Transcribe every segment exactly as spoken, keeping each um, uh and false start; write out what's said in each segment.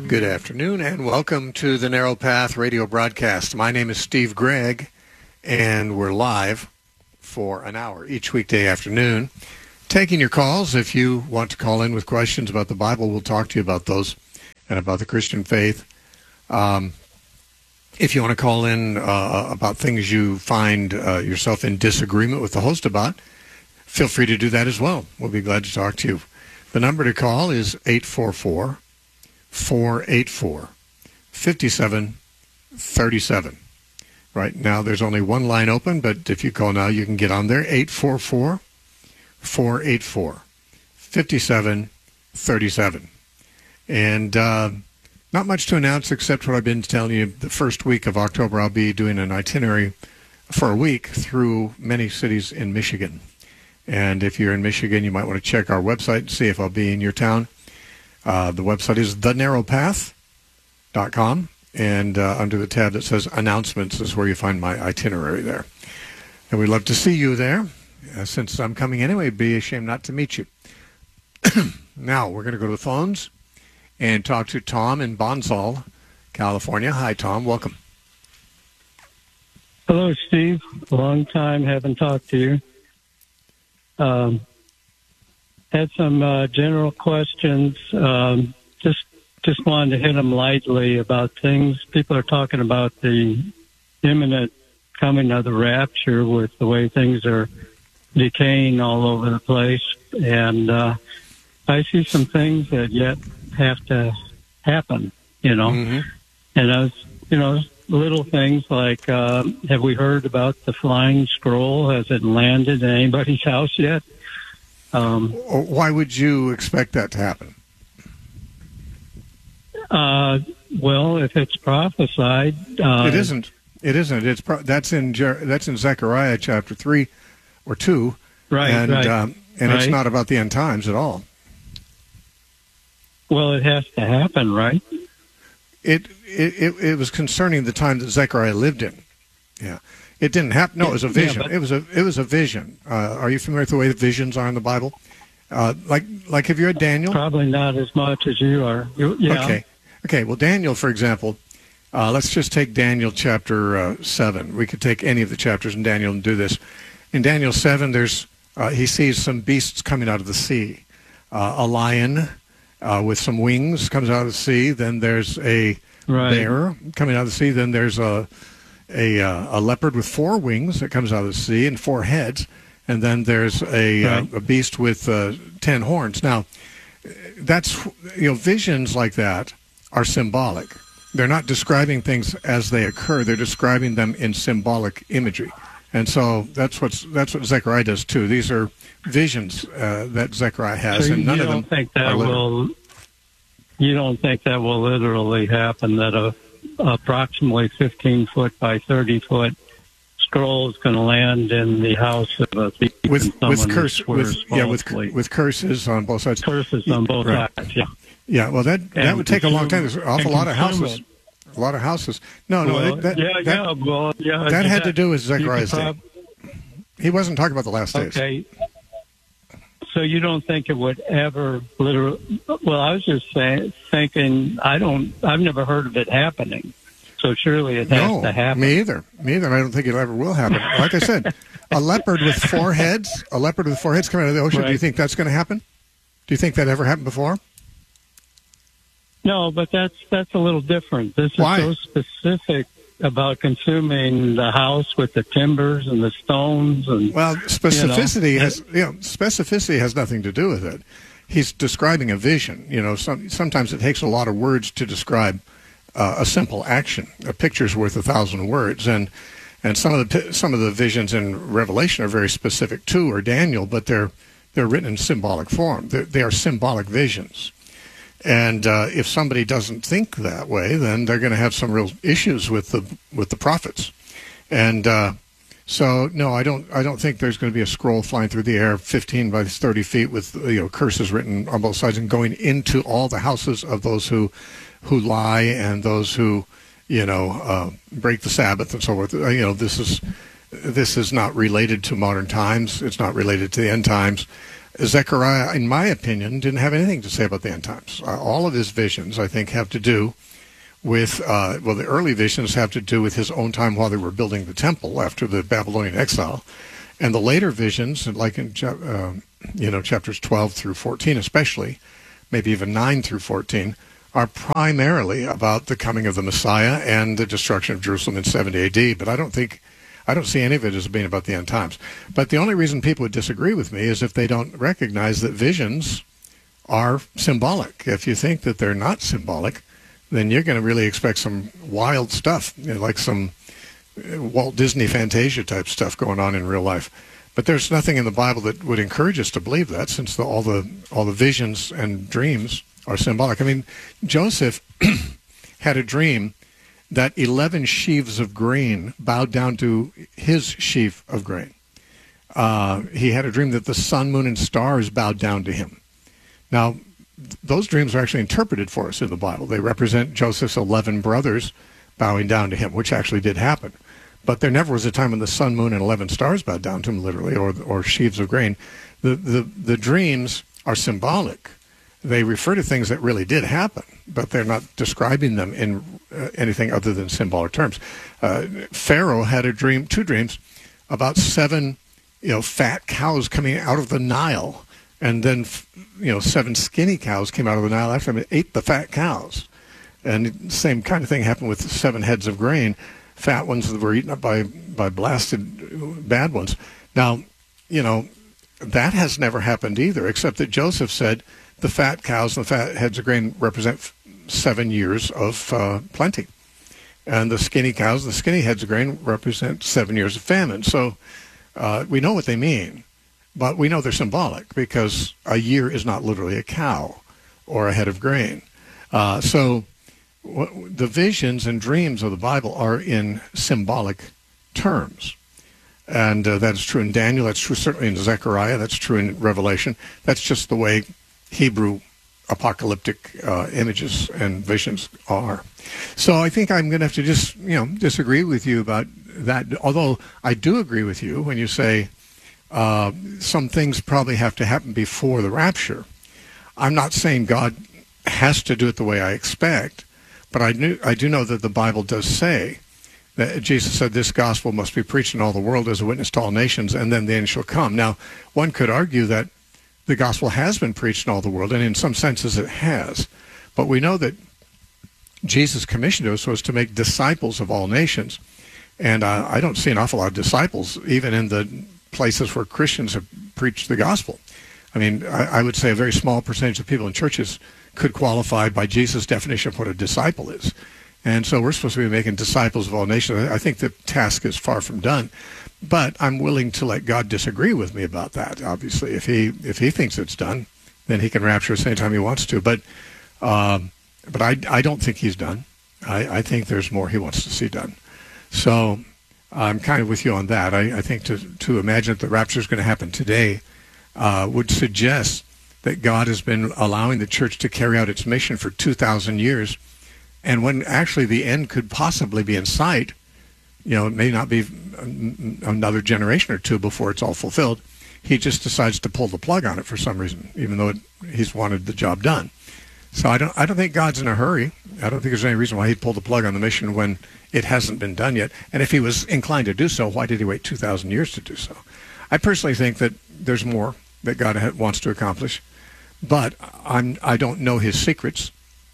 Good afternoon and welcome to the Narrow Path radio broadcast. My name is Steve Gregg and we're live for an hour each weekday afternoon. Taking your calls. If you want to call in with questions about the Bible, we'll talk to you about those and about the Christian faith. Um, if you want to call in uh, about things you find uh, yourself in disagreement with the host about, feel free to do that as well. We'll be glad to talk to you. The number to call is eight four four, four eight four, five seven three seven. Right now there's only one line open, but if you call now, you can get on there, eight four four, four eight four, five seven three seven. And uh, not much to announce except what I've been telling you. The first week of October, I'll be doing an itinerary for a week through many cities in Michigan. And if you're in Michigan, you might want to check our website and see if I'll be in your town. Uh, the website is the narrow path dot com, and uh, under the tab that says Announcements is where you find my itinerary there. And we'd love to see you there. Uh, since I'm coming anyway, it'd be a shame not to meet you. Now, we're going to go to the phones and talk to Tom in Bonsall, California. Hi, Tom. Welcome. Hello, Steve. Long time haven't talked to you. Um, had some uh, general questions. Um, just just wanted to hit them lightly about things. People are talking about the imminent coming of the rapture with the way things are decaying all over the place. And uh, I see some things that yet have to happen, you know. Mm-hmm. And I was, you know, little things like, uh, have we heard about the flying scroll? Has it landed in anybody's house yet? Um, Why would you expect that to happen? Uh, well, if it's prophesied, uh, it isn't. It isn't. It's pro- that's in Jer- that's in Zechariah chapter three or two, right? And right, um, and right. It's not about the end times at all. Well, it has to happen, right? It, it it it was concerning the time that Zechariah lived in. Yeah, it didn't happen. No, it was a vision. Yeah, but, it was a it was a vision. Uh, are you familiar with the way the visions are in the Bible? Uh, like like have you read Daniel? Probably not as much as you are. You, yeah. Okay, okay. Well, Daniel, for example, uh, let's just take Daniel chapter uh, seven. We could take any of the chapters in Daniel and do this. In Daniel seven, there's uh, he sees some beasts coming out of the sea. Uh, a lion. Uh, with some wings comes out of the sea. Then there's a right. bear coming out of the sea. Then there's a a, uh, a leopard with four wings that comes out of the sea and four heads. And then there's a, right. uh, a beast with uh, ten horns. Now, that's you know visions like that are symbolic. They're not describing things as they occur. They're describing them in symbolic imagery. And so that's what's that's what Zechariah does too. These are visions uh, that Zechariah has, so and none you of them don't think that are will. You don't think that will literally happen? That a approximately fifteen foot by thirty foot scroll is going to land in the house of a thief with with curse with yeah with with curses on both sides. Curses on both right. sides. Yeah. Yeah. Well, that that and would take consume, a long time. There's an awful lot of houses. It. A lot of houses. No, no. Well, that, yeah, that, yeah. Well, yeah. That had yeah, to do with Zechariah's prob- day. He wasn't talking about the last days. Okay. So you don't think it would ever literally? Well, I was just saying, thinking. I don't. I've never heard of it happening. So surely it has no, to happen. Me either. Me either. I don't think it ever will happen. Like I said, a leopard with four heads. A leopard with four heads coming out of the ocean. Right. Do you think that's going to happen? Do you think that ever happened before? No, but that's that's a little different. This is Why? so specific about consuming the house with the timbers and the stones and. Well, specificity you know, has you know specificity has nothing to do with it. He's describing a vision. You know, some, sometimes it takes a lot of words to describe uh, a simple action. A picture's worth a thousand words, and and some of the some of the visions in Revelation are very specific too, or Daniel, but they're they're written in symbolic form. They're, they are symbolic visions. And uh, if somebody doesn't think that way, then they're going to have some real issues with the with the prophets. And uh, so, no, I don't. I don't think there's going to be a scroll flying through the air, fifteen by thirty feet, with you know curses written on both sides and going into all the houses of those who who lie and those who you know uh, break the Sabbath and so forth. You know, this is this is not related to modern times. It's not related to the end times. Zechariah, in my opinion, didn't have anything to say about the end times. Uh, all of his visions, I think, have to do with, uh, well, the early visions have to do with his own time while they were building the temple after the Babylonian exile. And the later visions, like in uh, you know chapters twelve through fourteen especially, maybe even nine through fourteen, are primarily about the coming of the Messiah and the destruction of Jerusalem in seventy A D. But I don't think, I don't see any of it as being about the end times. But the only reason people would disagree with me is if they don't recognize that visions are symbolic. If you think that they're not symbolic, then you're going to really expect some wild stuff, you know, like some Walt Disney Fantasia type stuff going on in real life. But there's nothing in the Bible that would encourage us to believe that, since the, all the all the visions and dreams are symbolic. I mean, Joseph had a dream that eleven sheaves of grain bowed down to his sheaf of grain. Uh, he had a dream that the sun, moon, and stars bowed down to him. Now, th- those dreams are actually interpreted for us in the Bible. They represent Joseph's eleven brothers bowing down to him, which actually did happen. But there never was a time when the sun, moon, and eleven stars bowed down to him, literally, or or sheaves of grain. The the, the dreams are symbolic. They refer to things that really did happen, but they're not describing them in uh, anything other than symbolic terms. Uh, Pharaoh had a dream, two dreams, about seven, you know, fat cows coming out of the Nile, and then, you know, seven skinny cows came out of the Nile after him and ate the fat cows. And the same kind of thing happened with seven heads of grain. Fat ones that were eaten up by, by blasted bad ones. Now, you know, that has never happened either, except that Joseph said the fat cows and the fat heads of grain represent seven years of uh, plenty. And the skinny cows, the skinny heads of grain represent seven years of famine. So uh, we know what they mean, but we know they're symbolic because a year is not literally a cow or a head of grain. Uh, so the visions and dreams of the Bible are in symbolic terms. And uh, that's true in Daniel. That's true certainly in Zechariah. That's true in Revelation. That's just the way Hebrew apocalyptic uh, images and visions are. So I think I'm going to have to just, you know, disagree with you about that. Although I do agree with you when you say uh, some things probably have to happen before the rapture. I'm not saying God has to do it the way I expect, but I, knew, I do know that the Bible does say that Jesus said this gospel must be preached in all the world as a witness to all nations, and then the end shall come. Now, one could argue that the gospel has been preached in all the world, and in some senses it has. But we know that Jesus' commission to us was to make disciples of all nations. And uh, I don't see an awful lot of disciples, even in the places where Christians have preached the gospel. I mean, I, I would say a very small percentage of people in churches could qualify by Jesus' definition of what a disciple is. And so we're supposed to be making disciples of all nations. I think the task is far from done. But I'm willing to let God disagree with me about that, obviously. If he if he thinks it's done, then he can rapture us anytime he wants to. But um, but I, I don't think he's done. I, I think there's more he wants to see done. So I'm kind of with you on that. I, I think to, to imagine that the rapture is going to happen today uh, would suggest that God has been allowing the church to carry out its mission for two thousand years. And when actually the end could possibly be in sight, you know, it may not be another generation or two before it's all fulfilled. He just decides to pull the plug on it for some reason, even though it, he's wanted the job done. So I don't, I don't think God's in a hurry. I don't think there's any reason why he'd pull the plug on the mission when it hasn't been done yet. And if he was inclined to do so, why did he wait two thousand years to do so? I personally think that there's more that God wants to accomplish, but I'm, I don't know his secrets.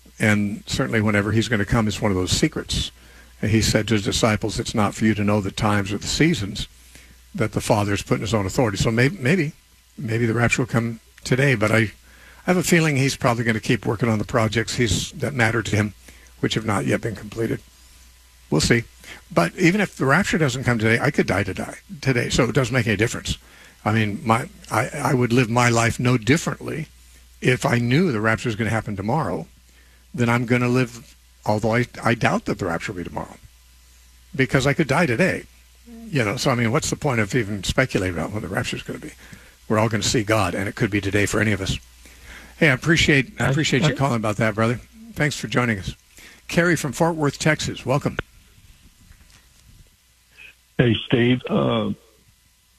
And certainly whenever he's going to come is one of those secrets. He said to his disciples, it's not for you to know the times or the seasons that the Father has put in his own authority. So maybe, maybe, maybe the rapture will come today, but I, I have a feeling he's probably going to keep working on the projects he's, that matter to him, which have not yet been completed. We'll see. But even if the rapture doesn't come today, I could die to die today, so it doesn't make any difference. I mean, my I, I would live my life no differently if I knew the rapture was going to happen tomorrow than I'm going to live, although I, I doubt that the rapture will be tomorrow, because I could die today. You know, so I mean, what's the point of even speculating about when the rapture is going to be? We're all going to see God, and it could be today for any of us. Hey, I appreciate I appreciate you calling about that, brother. Thanks for joining us. Kerry from Fort Worth, Texas. Welcome. Hey, Steve. Uh,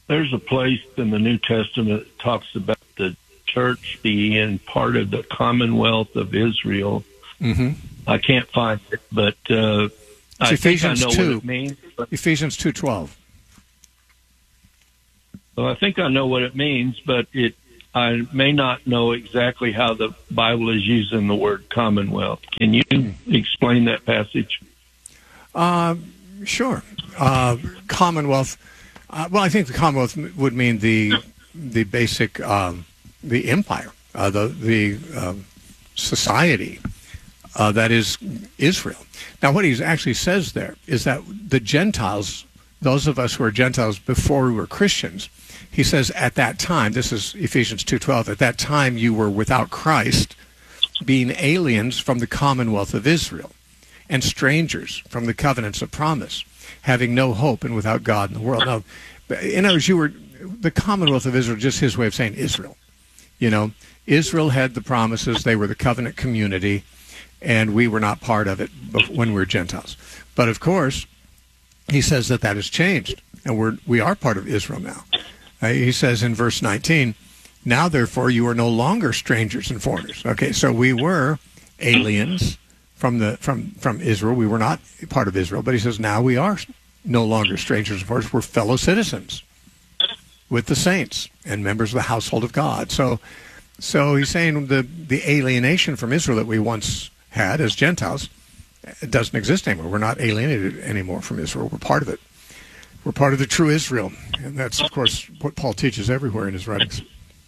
there's a place in the New Testament that talks about the church being part of the Commonwealth of Israel. Mm-hmm. I can't find it, but uh, I Ephesians think I know two. what it means. But, Ephesians two twelve. well, I think I know what it means, but it I may not know exactly how the Bible is using the word Commonwealth. Can you explain that passage? Uh, sure. Uh, Commonwealth. Uh, well, I think the Commonwealth would mean the the basic um, the empire, uh, the the um, society uh, that is Israel. Now, what he actually says there is that the Gentiles, those of us who are Gentiles before we were Christians, he says at that time, this is Ephesians two twelve, at that time you were without Christ, being aliens from the Commonwealth of Israel, and strangers from the covenants of promise, having no hope and without God in the world. Now, in other words, you were the Commonwealth of Israel, just his way of saying Israel. You know, Israel had the promises, they were the covenant community, and we were not part of it when we were Gentiles. But of course, he says that that has changed, and we're, we are part of Israel now. Uh, he says in verse nineteen, now therefore you are no longer strangers and foreigners. Okay, so we were aliens from the from from Israel. We were not part of Israel, but he says now we are no longer strangers and foreigners. We're fellow citizens with the saints and members of the household of God. So, so he's saying the the alienation from Israel that we once had as Gentiles, it doesn't exist anymore. We're not alienated anymore from Israel. We're part of it. We're part of the true Israel, and that's of course what Paul teaches everywhere in his writings.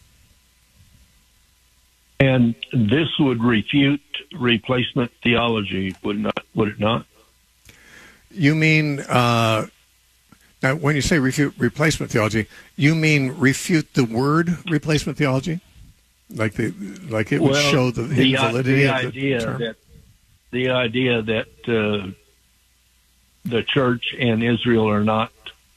And this would refute replacement theology, would not? Would it not? You mean uh, now when you say refute replacement theology, you mean refute the word replacement theology, like the like it would well, show the, the invalidity the of idea the term? that the idea that uh, the church and Israel are not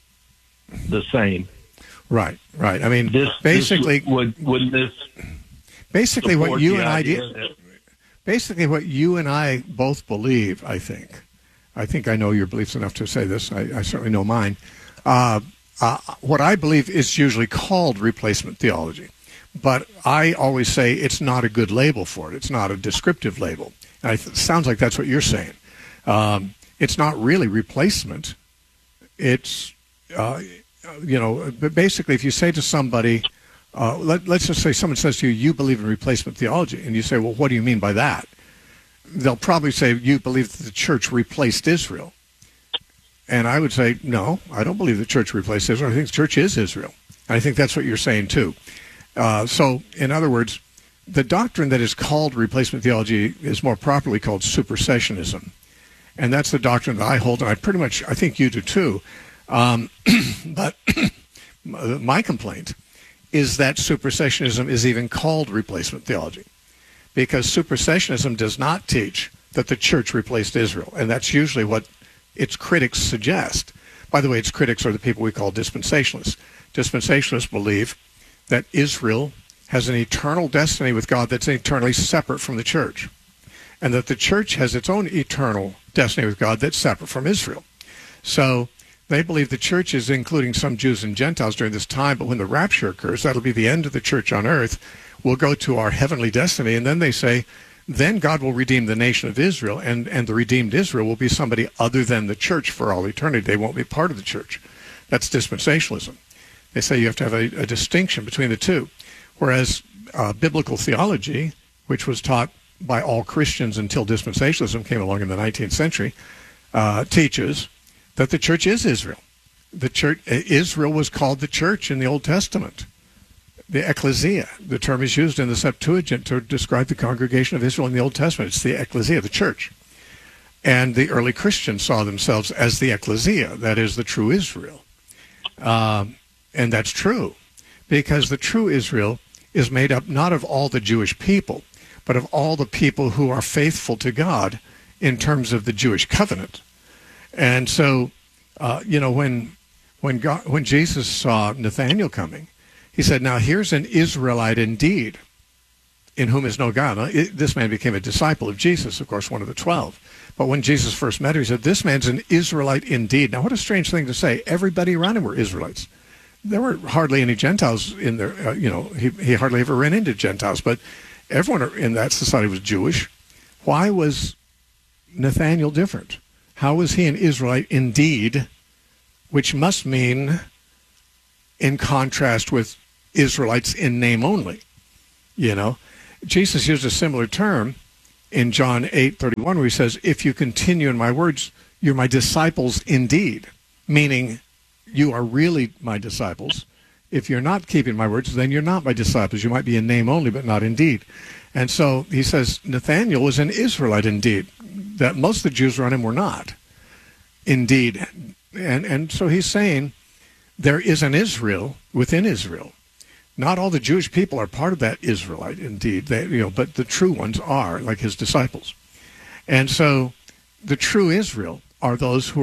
the same. Right, right. I mean, This basically, this would would this basically what support you the and I idea did. that- Basically, what you and I both believe, I think, I think I know your beliefs enough to say this. I, I certainly know mine. Uh, uh, what I believe is usually called replacement theology, but I always say it's not a good label for it. It's not a descriptive label. And it sounds like that's what you're saying. Um, it's not really replacement. It's, uh, you know, but basically, if you say to somebody, Uh, let, let's just say someone says to you, you believe in replacement theology, and you say, well, what do you mean by that? They'll probably say, you believe that the church replaced Israel. And I would say, no, I don't believe the church replaced Israel. I think the church is Israel. And I think that's what you're saying, too. Uh, so, in other words, the doctrine that is called replacement theology is more properly called supersessionism. And that's the doctrine that I hold, and I pretty much, I think you do, too. Um, but my complaint is that supersessionism is even called replacement theology, because supersessionism does not teach that the church replaced Israel, and that's usually what its critics suggest. By the way, its critics are the people we call dispensationalists. Dispensationalists believe that Israel has an eternal destiny with God that's eternally separate from the church, and that the church has its own eternal destiny with God that's separate from Israel. So they believe the church is including some Jews and Gentiles during this time, but when the rapture occurs, that'll be the end of the church on earth. We'll go to our heavenly destiny, and then they say, then God will redeem the nation of Israel, and, and the redeemed Israel will be somebody other than the church for all eternity. They won't be part of the church. That's dispensationalism. They say you have to have a, a distinction between the two, whereas uh, biblical theology, which was taught by all Christians until dispensationalism came along in the nineteenth century, uh, teaches that the church is Israel. The church, Israel was called the church in the Old Testament. The ecclesia, the term is used in the Septuagint to describe the congregation of Israel in the Old Testament. It's the ecclesia, the church. And the early Christians saw themselves as the ecclesia, that is the true Israel. Um, and that's true, because the true Israel is made up not of all the Jewish people, but of all the people who are faithful to God in terms of the Jewish covenant. And so, uh, you know, when when God, when Jesus saw Nathanael coming, he said, now here's an Israelite indeed, in whom is no guile. Now, it, this man became a disciple of Jesus, of course, one of the twelve. But when Jesus first met him, he said, this man's an Israelite indeed. Now, what a strange thing to say. Everybody around him were Israelites. there were hardly any Gentiles in there. Uh, you know, he, he hardly ever ran into Gentiles, but everyone in that society was Jewish. Why was Nathanael different? How was he an Israelite indeed, which must mean in contrast with Israelites in name only? You know, Jesus used a similar term in John eight thirty-one, where he says, if you continue in my words, you're my disciples indeed, meaning you are really my disciples. If you're not keeping my words, then you're not my disciples. You might be in name only, but not in deed. And so he says Nathanael was an Israelite indeed, that most of the Jews around him were not indeed. And, and so he's saying there is an Israel within Israel. Not all the Jewish people are part of that Israelite indeed, they, you know, but the true ones are, like his disciples. And so the true Israel are those who are